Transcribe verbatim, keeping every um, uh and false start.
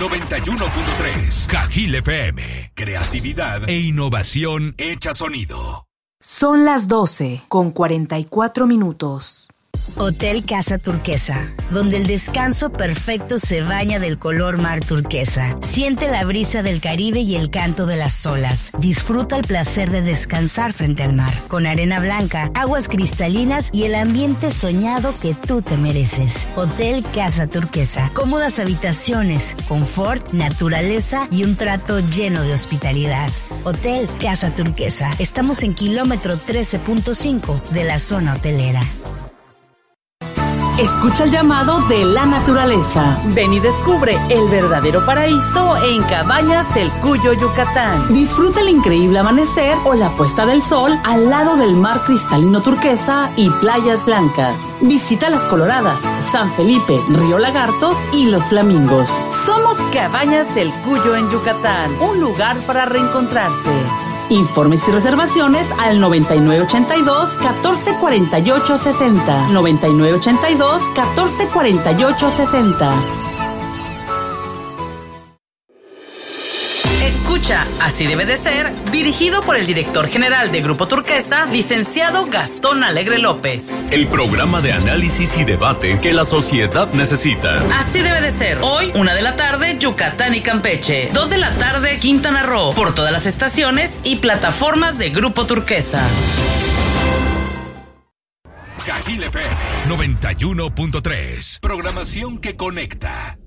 noventa y uno punto tres. Cajil F M. Creatividad e innovación hecha sonido. Son las doce con cuarenta y cuatro minutos. Hotel Casa Turquesa, donde el descanso perfecto se baña del color mar turquesa. Siente la brisa del Caribe y el canto de las olas. Disfruta el placer de descansar frente al mar, con arena blanca, aguas cristalinas y el ambiente soñado que tú te mereces. Hotel Casa Turquesa. Cómodas habitaciones, confort, naturaleza y un trato lleno de hospitalidad. Hotel Casa Turquesa. Estamos en kilómetro trece punto cinco de la zona hotelera. Escucha el llamado de la naturaleza. Ven y descubre el verdadero paraíso en Cabañas El Cuyo, Yucatán. Disfruta el increíble amanecer o la puesta del sol al lado del mar cristalino turquesa y playas blancas. Visita Las Coloradas, San Felipe, Río Lagartos y Los Flamingos. Somos Cabañas El Cuyo en Yucatán, un lugar para reencontrarse. Informes y reservaciones al noventa y nueve ochenta y dos, catorce cuarenta y ocho sesenta. noventa y nueve ochenta y dos, catorce cuarenta y ocho sesenta. Escucha Así Debe de Ser, dirigido por el director general de Grupo Turquesa, licenciado Gastón Alegre López. El programa de análisis y debate que la sociedad necesita. Así Debe de Ser. Hoy, una de la tarde, Yucatán y Campeche. Dos de la tarde, Quintana Roo. Por todas las estaciones y plataformas de Grupo Turquesa. Cajil F M noventa y uno punto tres. Programación que conecta.